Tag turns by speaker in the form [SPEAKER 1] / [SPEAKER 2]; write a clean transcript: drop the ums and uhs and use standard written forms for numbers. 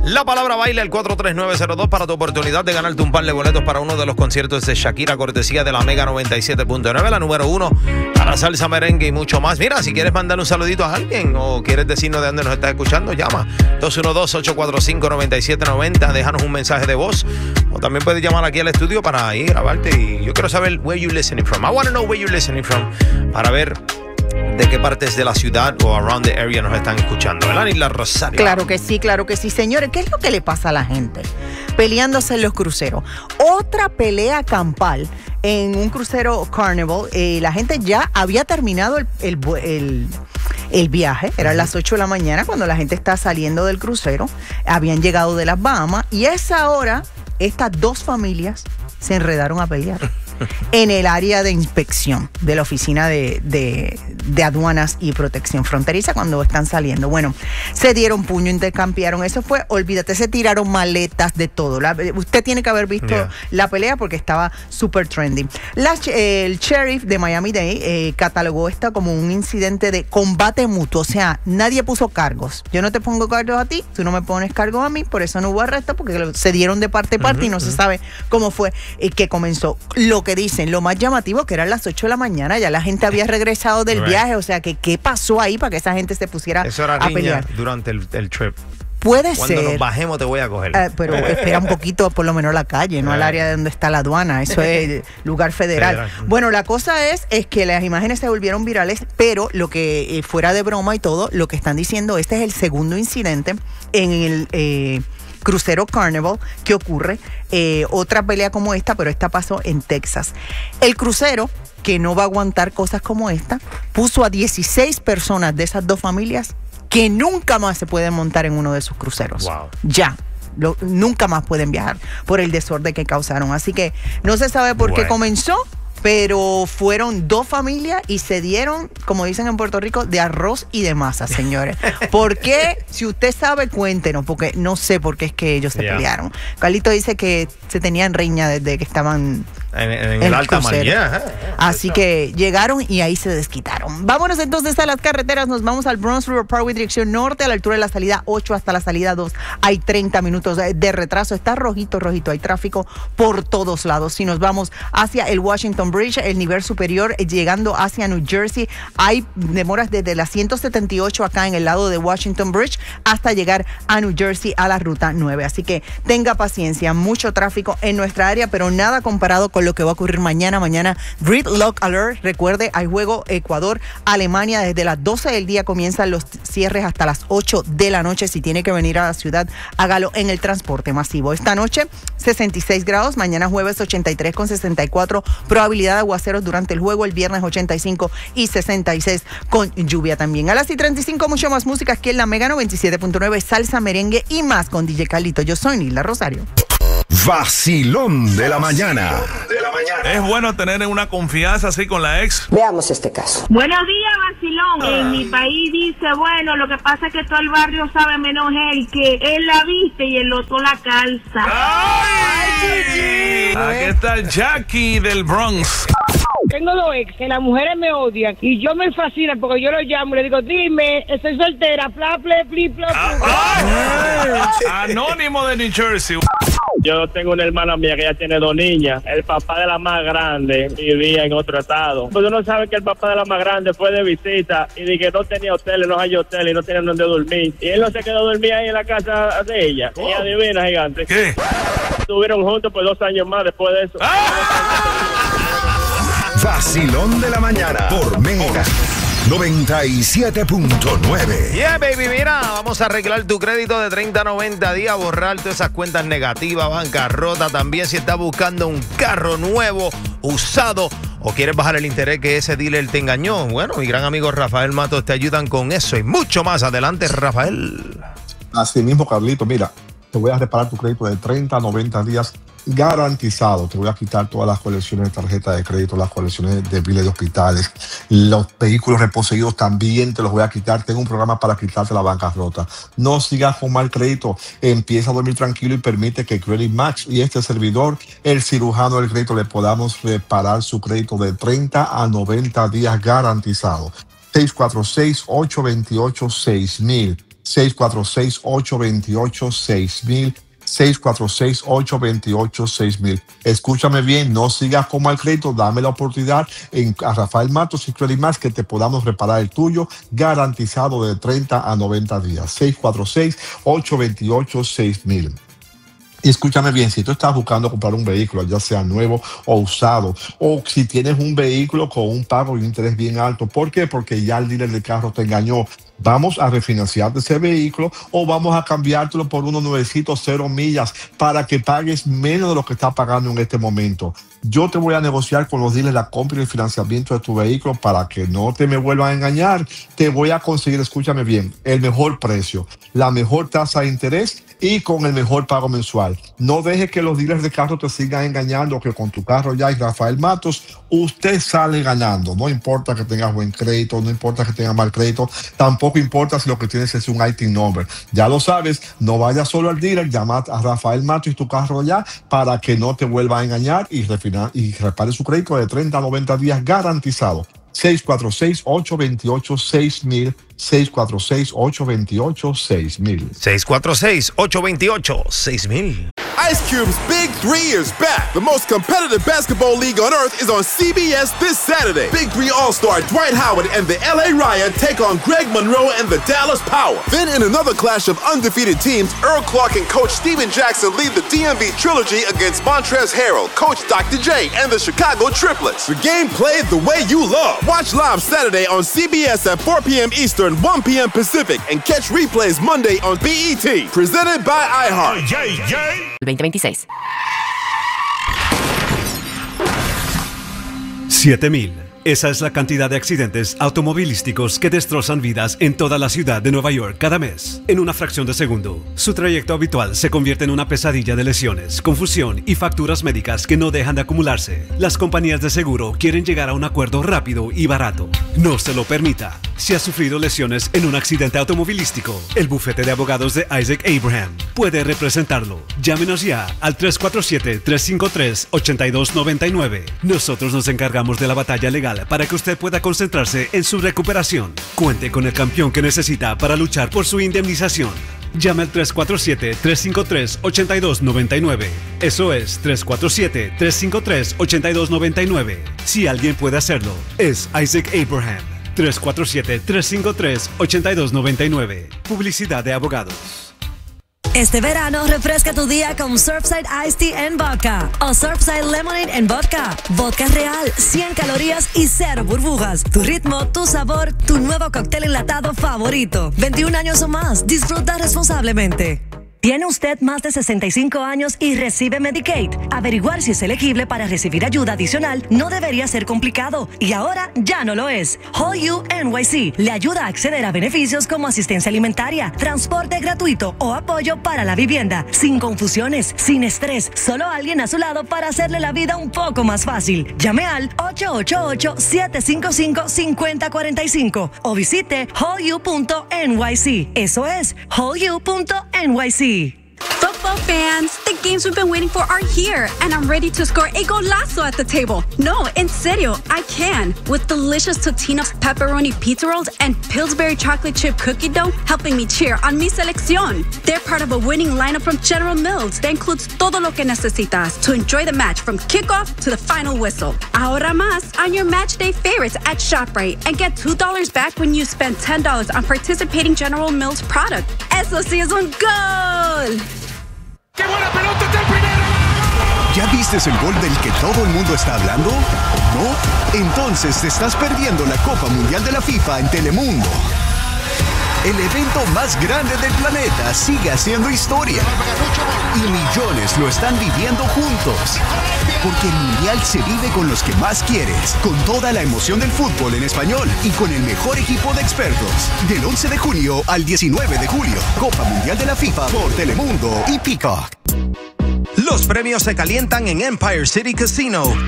[SPEAKER 1] La palabra baile al 43902 para tu oportunidad de ganarte un par de boletos para uno de los conciertos de Shakira, cortesía de la Mega 97.9, la número 1 para salsa, merengue y mucho más. Mira, si quieres mandar un saludito a alguien o quieres decirnos de dónde nos estás escuchando, llama 212-845-9790, déjanos un mensaje de voz o también puedes llamar aquí al estudio para ir grabarte. Y yo quiero saber where you listening from. I want to know where you're listening from para ver de qué partes de la ciudad o around the area nos están escuchando, ¿verdad, Isla Rosario?
[SPEAKER 2] Claro que sí, señores. ¿Qué es lo que le pasa a la gente peleándose en los cruceros? Otra pelea campal en un crucero Carnival. La gente ya había terminado el viaje, eran las 8 de la mañana cuando la gente está saliendo del crucero, habían llegado de las Bahamas y a esa hora estas dos familias se enredaron a pelear en el área de inspección de la Oficina de Aduanas y Protección Fronteriza cuando están saliendo. Bueno, se dieron puño, intercambiaron. Eso fue, olvídate, se tiraron maletas de todo. Usted tiene que haber visto la pelea porque estaba súper trendy. El sheriff de Miami-Dade catalogó esto como un incidente de combate mutuo. O sea, nadie puso cargos. Yo no te pongo cargos a ti, tú no me pones cargos a mí, por eso no hubo arresto, porque se dieron de parte a parte y no se sabe cómo fue que comenzó. Lo que dicen, lo más llamativo que eran las 8 de la mañana, ya la gente había regresado del viaje, o sea, que qué pasó ahí para que esa gente se pusiera
[SPEAKER 1] eso era
[SPEAKER 2] a pelear
[SPEAKER 1] durante el trip.
[SPEAKER 2] Puede
[SPEAKER 1] Cuando
[SPEAKER 2] ser.
[SPEAKER 1] nos bajemos te voy a coger.
[SPEAKER 2] Pero espera un poquito, por lo menos la calle, no al área de donde está la aduana. Eso es lugar federal. Bueno, la cosa es que las imágenes se volvieron virales, pero lo que, fuera de broma y todo, lo que están diciendo, este es el segundo incidente en el crucero Carnival que ocurre. Otra pelea como esta, pero esta pasó en Texas. El crucero, que no va a aguantar cosas como esta, puso a 16 personas de esas dos familias que nunca más se pueden montar en uno de sus cruceros.
[SPEAKER 1] Wow.
[SPEAKER 2] Ya. Nunca más pueden viajar por el desorden que causaron. Así que no se sabe por qué comenzó, pero fueron dos familias y se dieron, como dicen en Puerto Rico, de arroz y de masa, señores. ¿Por qué? Si usted sabe, cuéntenos, porque no sé por qué es que ellos se pelearon. Carlito dice que se tenían riña desde que estaban
[SPEAKER 1] en el alta mar.
[SPEAKER 2] Así que llegaron y ahí se desquitaron. Vámonos entonces a las carreteras. Nos vamos al Bronx River Parkway dirección norte, a la altura de la salida 8 hasta la salida 2. Hay 30 minutos de retraso. Está rojito. Hay tráfico por todos lados. Si nos vamos hacia el Washington Bridge, el nivel superior, llegando hacia New Jersey, hay demoras desde la 178 acá en el lado de Washington Bridge hasta llegar a New Jersey a la ruta 9. Así que tenga paciencia, mucho tráfico en nuestra área, pero nada comparado con lo que va a ocurrir mañana. Mañana, Gridlock Alert. Recuerde, hay juego Ecuador-Alemania. Desde las 12 del día comienzan los cierres hasta las 8 de la noche. Si tiene que venir a la ciudad, hágalo en el transporte masivo. Esta noche, 66 grados. Mañana jueves, 83 con 64. Probabilidad de aguaceros durante el juego. El viernes, 85 y 66 con lluvia también. A las 35, mucho más música aquí en la Mega 97.9. Salsa, merengue y más con DJ Carlito. Yo soy Nila Rosario.
[SPEAKER 3] Vacilón de la mañana.
[SPEAKER 4] Es bueno tener una confianza así con la ex.
[SPEAKER 5] Veamos este caso.
[SPEAKER 6] Buenos días, vacilón. En mi país dice, bueno, lo que pasa es que todo el barrio sabe menos él, que él la viste y el otro la calza.
[SPEAKER 4] ¡Ay! Aquí está el Jackie del Bronx.
[SPEAKER 7] Tengo dos ex que las mujeres me odian y yo me fascina porque yo lo llamo y le digo, dime, estoy soltera,
[SPEAKER 4] Anónimo de New Jersey.
[SPEAKER 8] Yo tengo una hermana mía que ya tiene 2 niñas. El papá de la más grande vivía en otro estado. Pues uno sabe que el papá de la más grande fue de visita y de que no tenía hoteles, no hay hoteles y no tenía donde dormir. Y él no se quedó dormir ahí en la casa de ella. Y adivina, gigante.
[SPEAKER 4] ¿Qué?
[SPEAKER 8] Estuvieron juntos por 2 años más después de eso.
[SPEAKER 3] Vacilón de la mañana por Mega 97.9.
[SPEAKER 1] Yeah, baby, mira, vamos a arreglar tu crédito de 30 a 90 días, borrar todas esas cuentas negativas, bancarrota. También si estás buscando un carro nuevo, usado, o quieres bajar el interés que ese dealer te engañó. Bueno, mi gran amigo Rafael Matos te ayudan con eso y mucho más. Adelante, Rafael.
[SPEAKER 9] Así mismo, Carlito, mira, te voy a reparar tu crédito de 30 a 90 días garantizado. Te voy a quitar todas las colecciones de tarjeta de crédito, las colecciones de biles de hospitales, los vehículos reposeídos también te los voy a quitar. Tengo un programa para quitarte la bancarrota. No sigas con mal crédito, empieza a dormir tranquilo y permite que Credit Max y este servidor, el cirujano del crédito, le podamos reparar su crédito de 30 a 90 días garantizado. 646-828-6000. 646-828-6000. 646-828-6000. Escúchame bien, no sigas con mal crédito, dame la oportunidad a Rafael Matos y Credit Max que te podamos reparar el tuyo, garantizado de 30 a 90 días. 646-828-6000. Y escúchame bien, si tú estás buscando comprar un vehículo, ya sea nuevo o usado, o si tienes un vehículo con un pago y un interés bien alto, ¿por qué? Porque ya el dealer de carro te engañó. Vamos a refinanciarte ese vehículo o vamos a cambiártelo por unos nuevecitos 0 millas para que pagues menos de lo que estás pagando en este momento. Yo te voy a negociar con los dealers la compra y el financiamiento de tu vehículo para que no te me vuelvan a engañar. Te voy a conseguir, escúchame bien, el mejor precio, la mejor tasa de interés y con el mejor pago mensual. No dejes que los dealers de carro te sigan engañando, que con tu carro ya y Rafael Matos, usted sale ganando. No importa que tengas buen crédito, no importa que tengas mal crédito, tampoco importa si lo que tienes es un ITIN number. Ya lo sabes, no vayas solo al dealer, llama a Rafael Matos y tu carro ya para que no te vuelva a engañar y repare su crédito de 30 a 90 días garantizado. 646-828-6000. 646-828-6000.
[SPEAKER 1] 646-828-6000.
[SPEAKER 5] Ice Cube's Big 3 is back. The most competitive basketball league on earth is on CBS this Saturday. Big 3 All-Star Dwight Howard and the LA Riot take on Greg Monroe and the Dallas Power. Then in another clash of undefeated teams, Earl Clark and Coach Steven Jackson lead the DMV Trilogy against Montrezl Harrell, Coach Dr. J, and the Chicago Triplets. The game played the way you love. Watch live Saturday on CBS at 4 p.m. Eastern, 1 p.m. Pacific, and catch replays Monday on BET. Presented by iHeart.
[SPEAKER 10] 2026.
[SPEAKER 11] 7,000. Esa es la cantidad de accidentes automovilísticos que destrozan vidas en toda la ciudad de Nueva York cada mes. En una fracción de segundo, su trayecto habitual se convierte en una pesadilla de lesiones, confusión y facturas médicas que no dejan de acumularse. Las compañías de seguro quieren llegar a un acuerdo rápido y barato. No se lo permita. Si ha sufrido lesiones en un accidente automovilístico, el bufete de abogados de Isaac Abraham puede representarlo. Llámenos ya al 347-353-8299. Nosotros nos encargamos de la batalla legal para que usted pueda concentrarse en su recuperación. Cuente con el campeón que necesita para luchar por su indemnización. Llame al 347-353-8299. Eso es 347-353-8299. Si alguien puede hacerlo, es Isaac Abraham. 347-353-8299. Publicidad de abogados.
[SPEAKER 12] Este verano refresca tu día con Surfside Iced Tea en vodka o Surfside Lemonade en vodka. Vodka real, 100 calorías y 0 burbujas. Tu ritmo, tu sabor, tu nuevo cóctel enlatado favorito. 21 años o más, disfruta responsablemente. ¿Tiene usted más de 65 años y recibe Medicaid? Averiguar si es elegible para recibir ayuda adicional no debería ser complicado y ahora ya no lo es. Whole You NYC le ayuda a acceder a beneficios como asistencia alimentaria, transporte gratuito o apoyo para la vivienda, sin confusiones, sin estrés, solo alguien a su lado para hacerle la vida un poco más fácil. Llame al 888-755-5045 o visite wholeyou.nyc. Eso es wholeyou.nyc.
[SPEAKER 13] Football fans, the games we've been waiting for are here, and I'm ready to score a golazo at the table. No, en serio, I can. With delicious Totino's pepperoni pizza rolls and Pillsbury chocolate chip cookie dough helping me cheer on mi selección. They're part of a winning lineup from General Mills that includes todo lo que necesitas to enjoy the match from kickoff to the final whistle. Ahorra más on your match day favorites at ShopRite and get $2 back when you spend $10 on participating General Mills product. Eso sí es un gol.
[SPEAKER 5] ¡Qué buena pelota está el primero!
[SPEAKER 3] ¿Ya vistes el gol del que todo el mundo está hablando? ¿No? Entonces te estás perdiendo la Copa Mundial de la FIFA en Telemundo. El evento más grande del planeta sigue haciendo historia. Y millones lo están viviendo juntos. Porque el Mundial se vive con los que más quieres. Con toda la emoción del fútbol en español. Y con el mejor equipo de expertos. Del 11 de junio al 19 de julio. Copa Mundial de la FIFA por Telemundo y Peacock.
[SPEAKER 1] Los premios se calientan en Empire City Casino.